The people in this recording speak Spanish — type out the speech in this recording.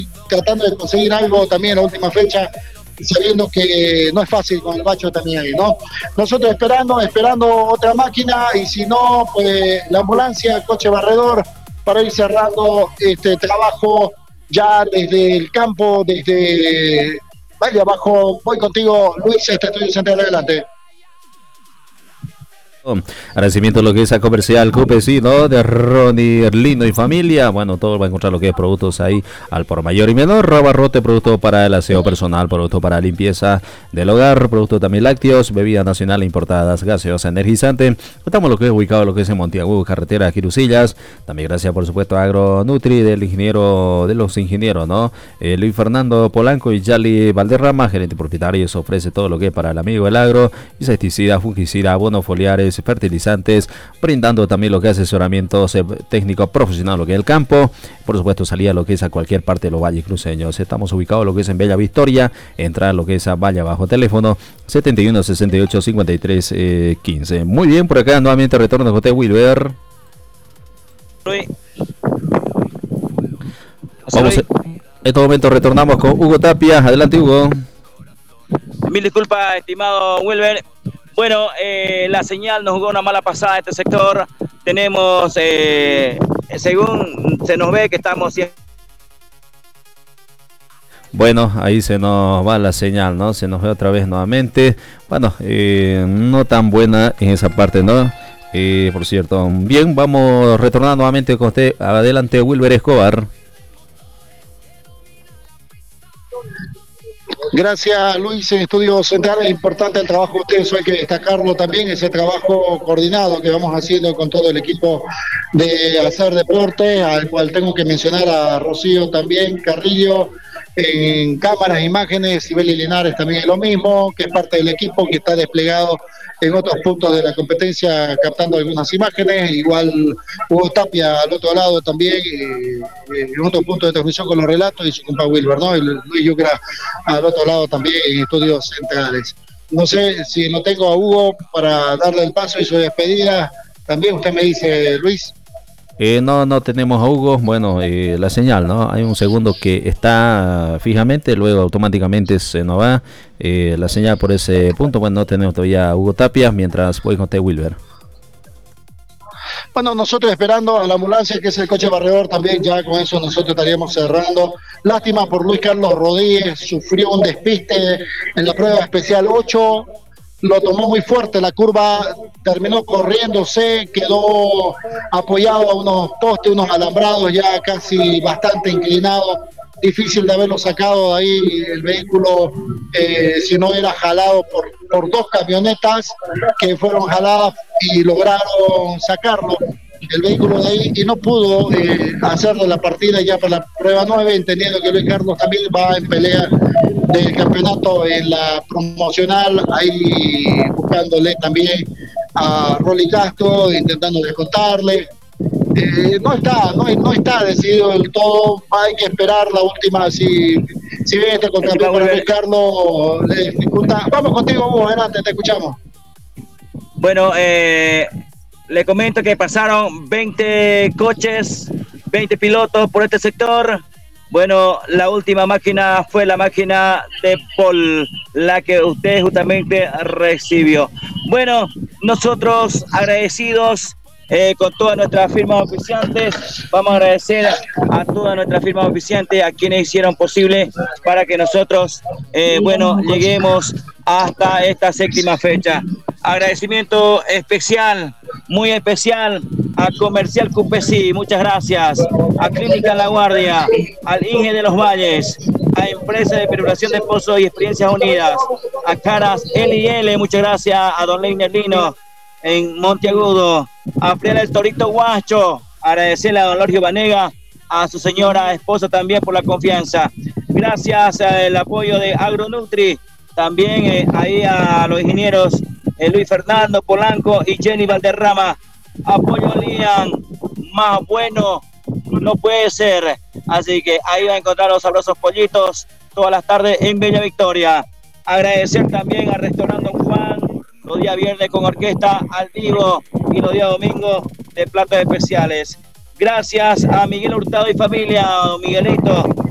tratando de conseguir algo también en la última fecha, sabiendo que no es fácil con el Bacho también ahí, ¿no? Nosotros esperando otra máquina, y si no, pues la ambulancia, el coche barredor, para ir cerrando este trabajo ya desde el campo, desde Valle Abajo. Voy contigo, Luis, este estudio central, adelante. Agradecimiento a lo que es a Comercial Cupecino de Ronnie Erlino y familia. Bueno, todo va a encontrar lo que es productos ahí al por mayor y menor. Abarrote, producto para el aseo personal, producto para limpieza del hogar, producto también lácteos, bebida nacional importadas, gaseosa, energizante. Estamos lo que es ubicado, lo que es en Monteagudo, carretera Quirusillas. También gracias, por supuesto, a Agronutri del ingeniero, de los ingenieros, ¿no? Luis Fernando Polanco y Yali Valderrama, gerente propietario, se ofrece todo lo que es para el amigo del agro, insecticida, fungicida, abonos foliares, fertilizantes, brindando también lo que es asesoramiento técnico profesional, lo que es el campo, por supuesto salida lo que es a cualquier parte de los valles cruceños. Estamos ubicados lo que es en Bella Victoria, entrar lo que es a Valle Abajo, teléfono 71 68 53 15. Muy bien, por acá nuevamente retorno de José Wilber. Vamos, en este momento retornamos con Hugo Tapia. Adelante, Hugo. Mil disculpas, estimado Wilber. Bueno, la señal nos jugó una mala pasada este sector. Tenemos, según se nos ve que estamos... Bueno, ahí se nos va la señal, ¿no? Se nos ve otra vez nuevamente. Bueno, no tan buena en esa parte, ¿no? Por cierto, bien, vamos retornando nuevamente con usted. Adelante, Wilber Escobar. Gracias, Luis, en Estudios Centrales. Importante el trabajo de ustedes, hay que destacarlo también, ese trabajo coordinado que vamos haciendo con todo el equipo de Hacer Deporte, al cual tengo que mencionar a Rocío también, Carrillo, en cámaras, imágenes, Sibeli Linares también es lo mismo, que es parte del equipo que está desplegado en otros puntos de la competencia captando algunas imágenes, igual Hugo Tapia al otro lado también, en otro punto de transmisión con los relatos, y su compa Wilber, ¿no? Y Luis Yucra al otro lado también en Estudios Centrales. No sé si no tengo a Hugo para darle el paso y su despedida, también usted me dice, Luis. No tenemos a Hugo. Bueno, la señal, ¿no? Hay un segundo que está fijamente, luego automáticamente se nos va la señal por ese punto. Bueno, no tenemos todavía a Hugo Tapia, mientras voy con T. Wilber. Bueno, nosotros esperando a la ambulancia, que es el coche barredor, también ya con eso nosotros estaríamos cerrando. Lástima por Luis Carlos Rodríguez, sufrió un despiste en la prueba especial 8, lo tomó muy fuerte, la curva terminó corriéndose, quedó apoyado a unos postes, unos alambrados ya casi bastante inclinados, difícil de haberlo sacado de ahí el vehículo, si no era jalado por dos camionetas que fueron jaladas y lograron sacarlo el vehículo de ahí, y no pudo hacerlo la partida ya para la prueba 9, entendiendo que Luis Carlos también va en pelea del campeonato en la promocional, ahí buscándole también a Rolly Castro, intentando descontarle. No está decidido del todo, hay que esperar la última, si bien este contrato para Luis Carlos le dificulta. Vamos contigo, Hugo, adelante, te escuchamos. Bueno, le comento que pasaron 20 coches, 20 pilotos por este sector. Bueno, la última máquina fue la máquina de Paul, la que usted justamente recibió. Bueno, nosotros agradecidos con todas nuestras firmas oficiantes, vamos a agradecer a todas nuestras firmas oficiantes, a quienes hicieron posible para que nosotros, lleguemos hasta esta séptima fecha. Agradecimiento especial, muy especial a Comercial Cupesi, muchas gracias, a Clínica La Guardia, al INGE de los Valles, a Empresa de Perforación de Pozos y Experiencias Unidas, a Caras L&L, muchas gracias a Don Leiner Lino en Monteagudo, a Friela el Torito Guacho, agradecerle a Don Lorgio Vanega, a su señora esposa también por la confianza. Gracias al apoyo de Agronutri, también ahí a los ingenieros Luis Fernando Polanco y Jenny Valderrama. Apoyo Lian, más bueno no puede ser. Así que ahí va a encontrar los sabrosos pollitos todas las tardes en Bella Victoria. Agradecer también al restaurante Don Juan, los días viernes con orquesta al vivo y los días domingos de platos especiales. Gracias a Miguel Hurtado y familia, don Miguelito.